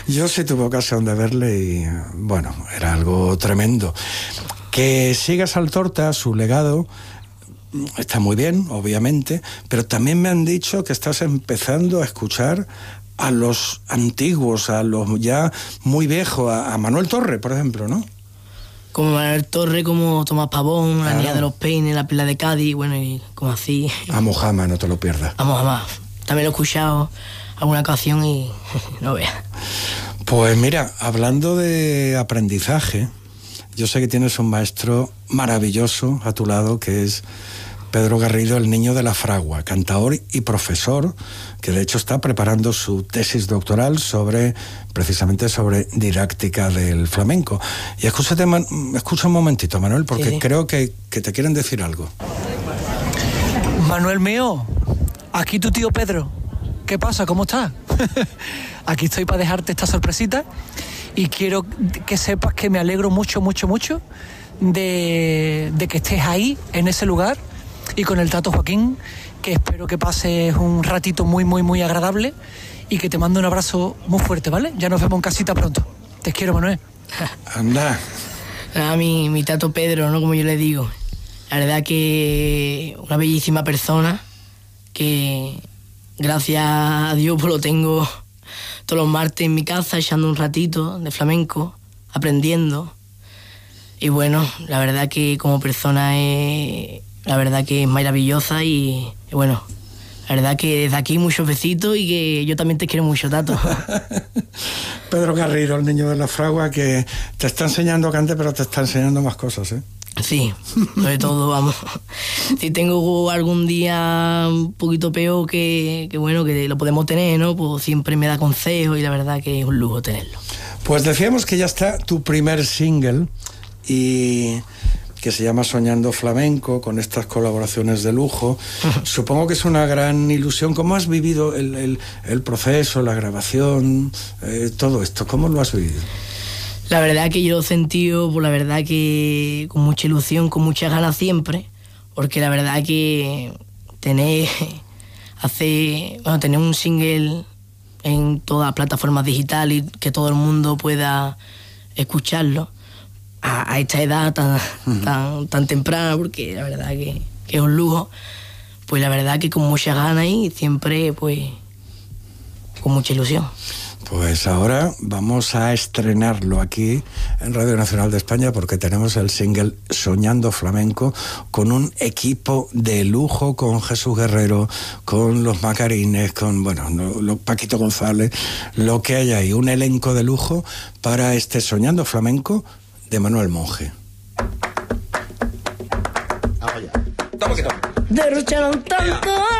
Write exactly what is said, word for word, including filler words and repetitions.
Yo sí tuve ocasión de verle y, bueno, era algo tremendo. Que siga Saltorta, su legado, está muy bien, obviamente, pero también me han dicho que estás empezando a escuchar a los antiguos, a los ya muy viejos, a, a Manuel Torre, por ejemplo, ¿no? Como Manuel Torre, como Tomás Pavón, claro. La Niña de los Peines, La Perla de Cádiz, bueno, y como así. A Mojama, no te lo pierdas. A Mojama. También lo he escuchado alguna ocasión y no veas. Pues mira, hablando de aprendizaje, yo sé que tienes un maestro maravilloso a tu lado, que es Pedro Garrido, el niño de la fragua, cantador y profesor, que de hecho está preparando su tesis doctoral sobre, precisamente sobre didáctica del flamenco. Y escúchate, man, escucha un momentito, Manuel, porque sí. creo que, que te quieren decir algo. Manuel mío, aquí tu tío Pedro. ¿Qué pasa? ¿Cómo estás? Aquí estoy para dejarte esta sorpresita y quiero que sepas que me alegro mucho, mucho, mucho de, de que estés ahí, en ese lugar, y con el Tato Joaquín, que espero que pases un ratito muy, muy, muy agradable y que te mando un abrazo muy fuerte, ¿vale? Ya nos vemos en casita pronto. Te quiero, Manuel. Anda. A mi, mi Tato Pedro, ¿no? Como yo le digo. La verdad que una bellísima persona que, gracias a Dios, pues lo tengo todos los martes en mi casa echando un ratito de flamenco, aprendiendo. Y bueno, la verdad que como persona es... La verdad que es maravillosa y, y bueno, la verdad que desde aquí muchos besitos y que yo también te quiero mucho, Tato. Pedro Garrido, el niño de la fragua, que te está enseñando a cantar, pero te está enseñando más cosas, ¿eh? Sí, sobre todo, vamos. Si tengo algún día un poquito peor que, que bueno, que lo podemos tener, ¿no? Pues siempre me da consejos y la verdad que es un lujo tenerlo. Pues decíamos que ya está tu primer single y... que se llama Soñando Flamenco, con estas colaboraciones de lujo. Supongo que es una gran ilusión. ¿Cómo has vivido el, el, el proceso, la grabación, eh, todo esto? ¿Cómo lo has vivido? La verdad que yo lo he sentido, pues la verdad que con mucha ilusión, con muchas ganas siempre, porque la verdad que tener, hace, bueno, tener un single en todas las plataformas digitales y que todo el mundo pueda escucharlo, A, a esta edad tan, uh-huh. tan, tan temprana, porque la verdad que, que es un lujo, pues la verdad que con muchas ganas y siempre pues con mucha ilusión. Pues ahora vamos a estrenarlo aquí en Radio Nacional de España porque tenemos el single Soñando Flamenco con un equipo de lujo, con Jesús Guerrero, con los Macarines, con, bueno, lo, lo, Paquito González, lo que hay ahí, un elenco de lujo para este Soñando Flamenco de Manuel Monge. Derrocharon tanto